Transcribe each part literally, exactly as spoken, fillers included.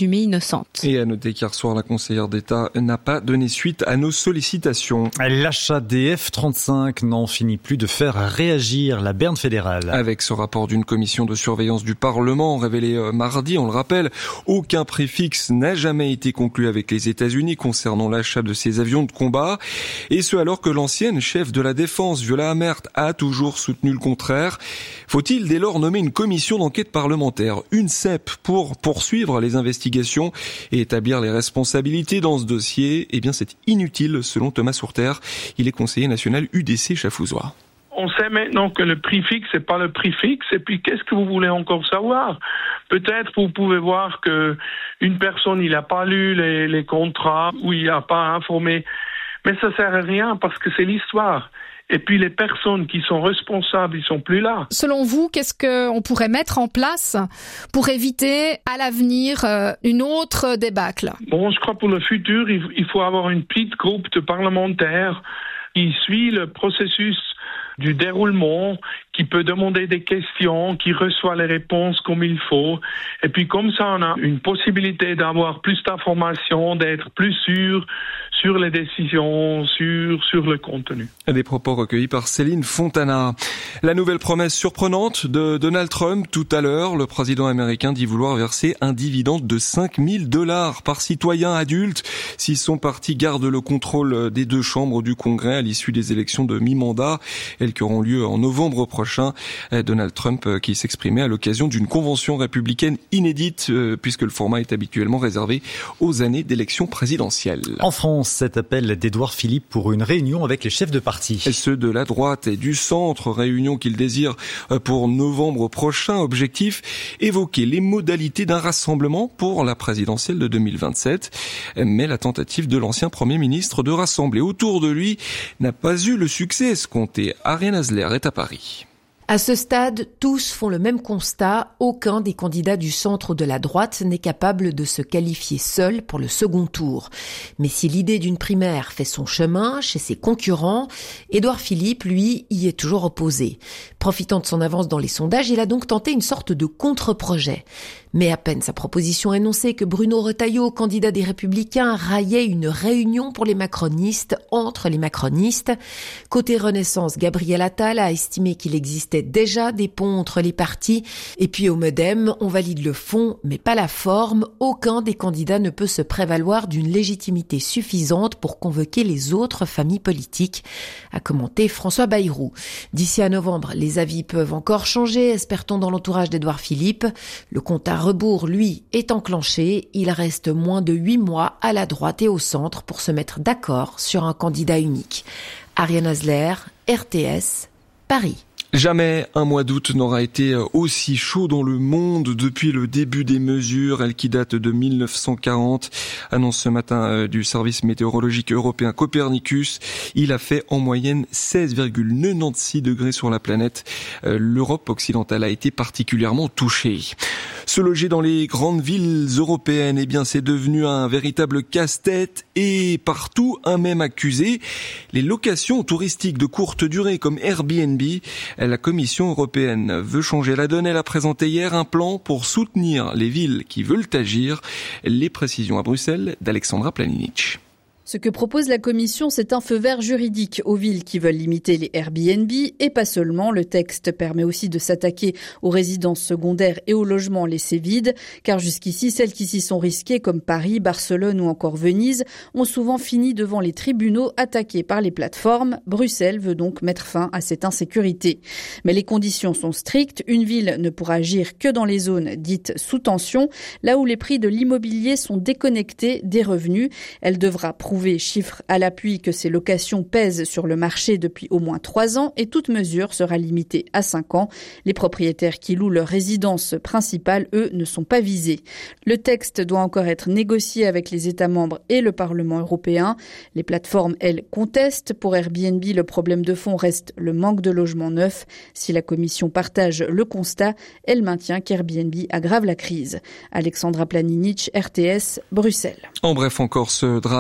présumée innocente. Et à noter qu'hier soir, la conseillère d'État n'a pas donné suite à nos sollicitations. L'achat des F trente-cinq n'en finit plus de faire réagir la Berne fédérale. Avec ce rapport d'une commission de surveillance du Parlement révélé mardi, on le rappelle, aucun prix fixe n'a jamais été conclu avec les États-Unis concernant l'achat de ces avions de combat. Et ce alors que l'ancienne chef de la Défense, Viola Amherst, a toujours soutenu le contraire. Faut-il dès lors nommer une commission d'enquête parlementaire, une C E P, pour poursuivre les investigations et établir les responsabilités dans ce dossier? Eh bien, c'est inutile, selon Thomas Sourter. Il est conseiller national U D C Chafouzois. On sait maintenant que le prix fixe, c'est pas le prix fixe. Et puis, qu'est-ce que vous voulez encore savoir? Peut-être vous pouvez voir que une personne, il n'a pas lu les, les contrats ou il n'a pas informé. Mais ça sert à rien parce que c'est l'histoire. Et puis les personnes qui sont responsables, ils sont plus là. Selon vous, qu'est-ce qu'on pourrait mettre en place pour éviter à l'avenir euh, une autre débâcle? Bon, je crois pour le futur, il faut avoir une petite groupe de parlementaires qui suit le processus du déroulement, qui peut demander des questions, qui reçoit les réponses comme il faut. Et puis comme ça, on a une possibilité d'avoir plus d'informations, d'être plus sûr sur les décisions, sur, sur le contenu. Des propos recueillis par Céline Fontana. La nouvelle promesse surprenante de Donald Trump tout à l'heure, le président américain dit vouloir verser un dividende de cinq mille dollars par citoyen adulte si son parti garde le contrôle des deux chambres du Congrès à l'issue des élections de mi-mandat, elles qui auront lieu en novembre prochain. Donald Trump qui s'exprimait à l'occasion d'une convention républicaine inédite puisque le format est habituellement réservé aux années d'élections présidentielles. En France, cet appel d'Édouard Philippe pour une réunion avec les chefs de parti. Et ceux de la droite et du centre, réunion qu'il désire pour novembre prochain. Objectif, évoquer les modalités d'un rassemblement pour la présidentielle de deux mille vingt-sept. Mais la tentative de l'ancien Premier ministre de rassembler autour de lui n'a pas eu le succès escompté. Ariane Azler est à Paris. À ce stade, tous font le même constat. Aucun des candidats du centre ou de la droite n'est capable de se qualifier seul pour le second tour. Mais si l'idée d'une primaire fait son chemin chez ses concurrents, Édouard Philippe, lui, y est toujours opposé. Profitant de son avance dans les sondages, il a donc tenté une sorte de contre-projet. Mais à peine sa proposition énoncée que Bruno Retailleau, candidat des Républicains, raillait une réunion pour les macronistes entre les macronistes. Côté Renaissance, Gabriel Attal a estimé qu'il existait déjà des ponts entre les partis. Et puis au Modem, on valide le fond, mais pas la forme. Aucun des candidats ne peut se prévaloir d'une légitimité suffisante pour convoquer les autres familles politiques, a commenté François Bayrou. D'ici à novembre, les avis peuvent encore changer, espère-t-on dans l'entourage d'Édouard Philippe. Le compte à rebours, lui, est enclenché. Il reste moins de huit mois à la droite et au centre pour se mettre d'accord sur un candidat unique. Ariane Azler, R T S, Paris. Jamais un mois d'août n'aura été aussi chaud dans le monde depuis le début des mesures, elles qui datent de mille neuf cent quarante, annonce ce matin du service météorologique européen Copernicus. Il a fait en moyenne seize virgule quatre-vingt-seize degrés sur la planète. L'Europe occidentale a été particulièrement touchée. Se loger dans les grandes villes européennes, eh bien, c'est devenu un véritable casse-tête et partout un même accusé. Les locations touristiques de courte durée comme Airbnb. La Commission européenne veut changer la donne. Elle a présenté hier un plan pour soutenir les villes qui veulent agir. Les précisions à Bruxelles d'Alexandra Planinic. Ce que propose la Commission, c'est un feu vert juridique aux villes qui veulent limiter les Airbnb et pas seulement. Le texte permet aussi de s'attaquer aux résidences secondaires et aux logements laissés vides, car jusqu'ici, celles qui s'y sont risquées, comme Paris, Barcelone ou encore Venise, ont souvent fini devant les tribunaux attaqués par les plateformes. Bruxelles veut donc mettre fin à cette insécurité. Mais les conditions sont strictes. Une ville ne pourra agir que dans les zones dites sous tension, là où les prix de l'immobilier sont déconnectés des revenus. Elle devra prouver chiffres à l'appui que ces locations pèsent sur le marché depuis au moins trois ans et toute mesure sera limitée à cinq ans. Les propriétaires qui louent leur résidence principale, eux, ne sont pas visés. Le texte doit encore être négocié avec les États membres et le Parlement européen. Les plateformes, elles, contestent. Pour Airbnb, le problème de fond reste le manque de logements neufs. Si la Commission partage le constat, elle maintient qu'Airbnb aggrave la crise. Alexandra Planinic, R T S, Bruxelles. En bref, encore ce drame hier au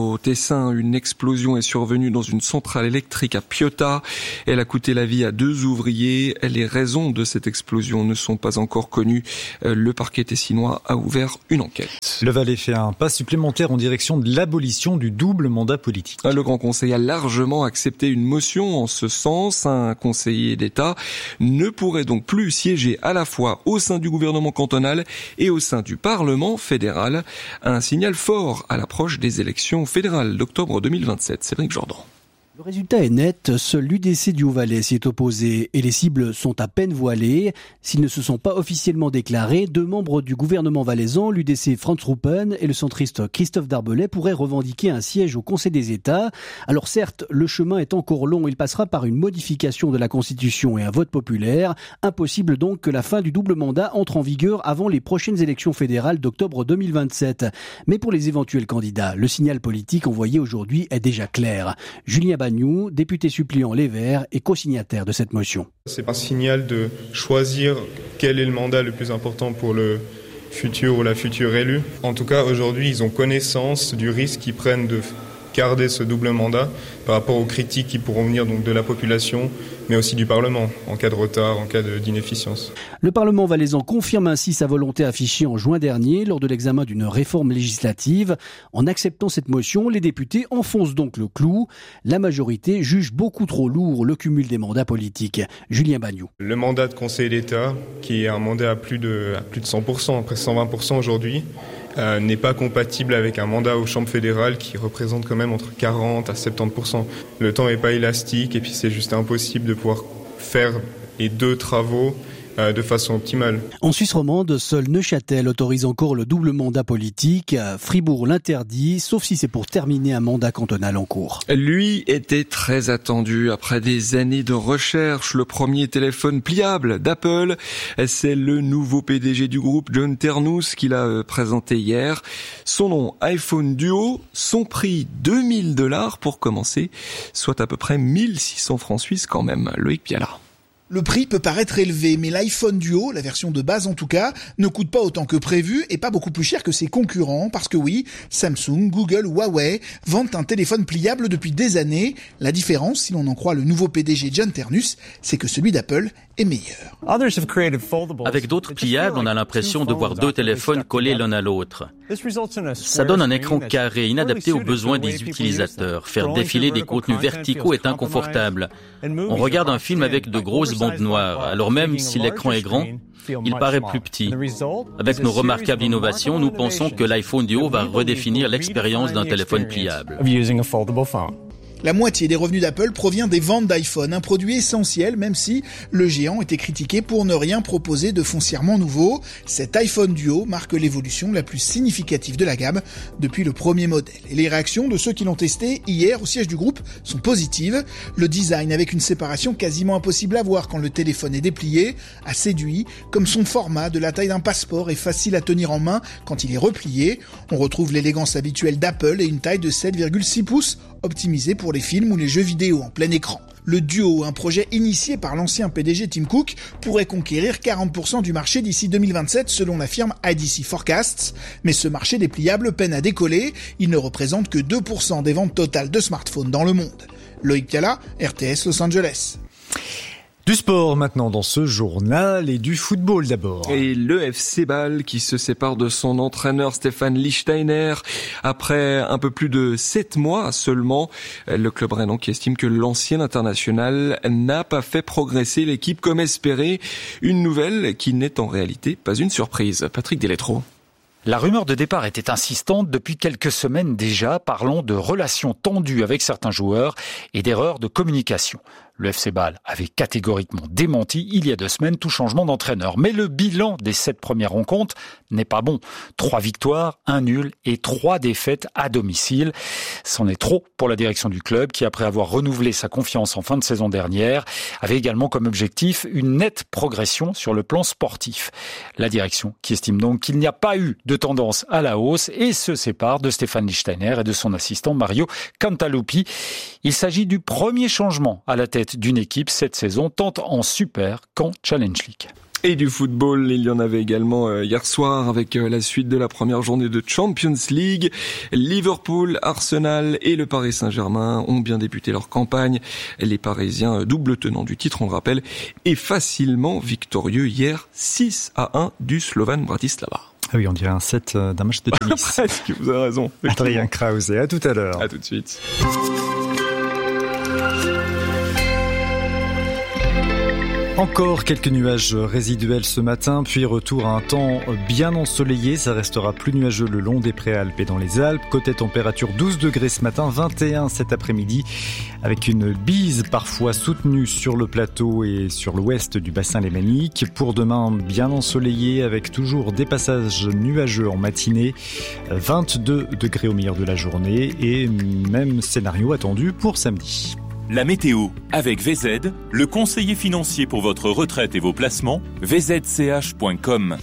au Tessin, une explosion est survenue dans une centrale électrique à Piotta. Elle a coûté la vie à deux ouvriers. Les raisons de cette explosion ne sont pas encore connues. Le parquet tessinois a ouvert une enquête. Le Valais fait un pas supplémentaire en direction de l'abolition du double mandat politique. Le Grand Conseil a largement accepté une motion en ce sens. Un conseiller d'État ne pourrait donc plus siéger à la fois au sein du gouvernement cantonal et au sein du Parlement fédéral. Un signal fort à l'approche des élections fédérales d'octobre deux mille vingt-sept. Cédric Jordan. Le résultat est net, seul l'U D C du Haut-Valais s'y est opposé et les cibles sont à peine voilées. S'ils ne se sont pas officiellement déclarés, deux membres du gouvernement valaisan, l'U D C Franz Ruppen et le centriste Christophe Darbelay, pourraient revendiquer un siège au Conseil des États. Alors certes, le chemin est encore long, il passera par une modification de la Constitution et un vote populaire. Impossible donc que la fin du double mandat entre en vigueur avant les prochaines élections fédérales d'octobre deux mille vingt-sept. Mais pour les éventuels candidats, le signal politique envoyé aujourd'hui est déjà clair. Julien Bagnou, député suppléant Les Verts et co-signataire de cette motion. C'est un signal de choisir quel est le mandat le plus important pour le futur ou la future élue. En tout cas, aujourd'hui, ils ont connaissance du risque qu'ils prennent de garder ce double mandat par rapport aux critiques qui pourront venir donc de la population, mais aussi du Parlement, en cas de retard, en cas d'inefficience. Le Parlement valaisan confirme ainsi sa volonté affichée en juin dernier lors de l'examen d'une réforme législative. En acceptant cette motion, les députés enfoncent donc le clou. La majorité juge beaucoup trop lourd le cumul des mandats politiques. Julien Bagnou. Le mandat de Conseil d'État, qui est un mandat à plus de, à plus de cent pour cent, presque cent vingt pour cent aujourd'hui, Euh, n'est pas compatible avec un mandat aux chambres fédérales qui représente quand même entre quarante à soixante-dix pour cent. Le temps n'est pas élastique et puis c'est juste impossible de pouvoir faire les deux travaux euh, de façon optimale. En Suisse romande, seul Neuchâtel autorise encore le double mandat politique. Fribourg l'interdit, sauf si c'est pour terminer un mandat cantonal en cours. Lui était très attendu après des années de recherche. Le premier téléphone pliable d'Apple, c'est le nouveau P D G du groupe, John Ternus, qui l'a présenté hier. Son nom, iPhone Duo, son prix deux mille dollars pour commencer, soit à peu près mille six cents francs suisses quand même. Loïc Piala. Le prix peut paraître élevé, mais l'iPhone Duo, la version de base en tout cas, ne coûte pas autant que prévu et pas beaucoup plus cher que ses concurrents, parce que oui, Samsung, Google, Huawei vendent un téléphone pliable depuis des années. La différence, si l'on en croit le nouveau P D G John Ternus, c'est que celui d'Apple est meilleur. Avec d'autres pliables, on a l'impression de voir deux téléphones collés l'un à l'autre. Ça donne un écran carré, inadapté aux besoins des utilisateurs. Faire défiler des contenus verticaux est inconfortable. On regarde un film avec de grosses bandes noires, alors même si l'écran est grand, il paraît plus petit. Avec nos remarquables innovations, nous pensons que l'iPhone Duo va redéfinir l'expérience d'un téléphone pliable. La moitié des revenus d'Apple provient des ventes d'iPhone, un produit essentiel même si le géant était critiqué pour ne rien proposer de foncièrement nouveau. Cet iPhone Duo marque l'évolution la plus significative de la gamme depuis le premier modèle. Et les réactions de ceux qui l'ont testé hier au siège du groupe sont positives. Le design avec une séparation quasiment impossible à voir quand le téléphone est déplié a séduit, comme son format de la taille d'un passeport est facile à tenir en main quand il est replié. On retrouve l'élégance habituelle d'Apple et une taille de sept virgule six pouces optimisée pour les films ou les jeux vidéo en plein écran. Le Duo, un projet initié par l'ancien P D G Tim Cook, pourrait conquérir quarante pour cent du marché d'ici deux mille vingt-sept selon la firme I D C Forecasts. Mais ce marché des pliables peine à décoller, il ne représente que deux pour cent des ventes totales de smartphones dans le monde. Loïc Piala, R T S Los Angeles. Du sport maintenant dans ce journal et du football d'abord. Et le F C Bâle qui se sépare de son entraîneur Stéphane Lichtsteiner après un peu plus de sept mois seulement. Le club rennais qui estime que l'ancien international n'a pas fait progresser l'équipe comme espéré. Une nouvelle qui n'est en réalité pas une surprise. Patrick Deletro. La rumeur de départ était insistante depuis quelques semaines déjà, parlant de relations tendues avec certains joueurs et d'erreurs de communication. Le F C Bâle avait catégoriquement démenti il y a deux semaines tout changement d'entraîneur. Mais le bilan des sept premières rencontres n'est pas bon. Trois victoires, un nul et trois défaites à domicile. C'en est trop pour la direction du club qui, après avoir renouvelé sa confiance en fin de saison dernière, avait également comme objectif une nette progression sur le plan sportif. La direction qui estime donc qu'il n'y a pas eu de tendance à la hausse et se sépare de Stéphane Lichtsteiner et de son assistant Mario Cantaluppi. Il s'agit du premier changement à la tête d'une équipe cette saison, tant en Super qu'en Challenge League. Et du football, il y en avait également hier soir avec la suite de la première journée de Champions League. Liverpool, Arsenal et le Paris Saint-Germain ont bien débuté leur campagne. Les Parisiens, double tenant du titre, on le rappelle, et facilement victorieux hier six à un du Slovan Bratislava. Ah oui, on dirait un set d'un match de tennis. Presque, vous avez raison. Adrien Krause, à tout à l'heure. À tout de suite. Encore quelques nuages résiduels ce matin, puis retour à un temps bien ensoleillé. Ça restera plus nuageux le long des Préalpes et dans les Alpes. Côté température, douze degrés ce matin, vingt et un cet après-midi, avec une bise parfois soutenue sur le plateau et sur l'ouest du bassin lémanique. Pour demain, bien ensoleillé avec toujours des passages nuageux en matinée, vingt-deux degrés au milieu de la journée et même scénario attendu pour samedi. La météo avec V Z, le conseiller financier pour votre retraite et vos placements, v z c h point com.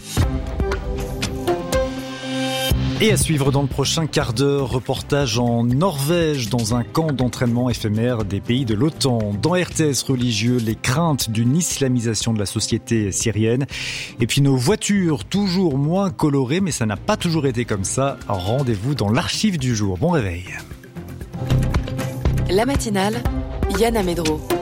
Et à suivre dans le prochain quart d'heure, reportage en Norvège dans un camp d'entraînement éphémère des pays de l'OTAN. Dans R T S religieux, les craintes d'une islamisation de la société syrienne. Et puis nos voitures toujours moins colorées, mais ça n'a pas toujours été comme ça. Rendez-vous dans l'archive du jour. Bon réveil. La matinale, Yann Amedro.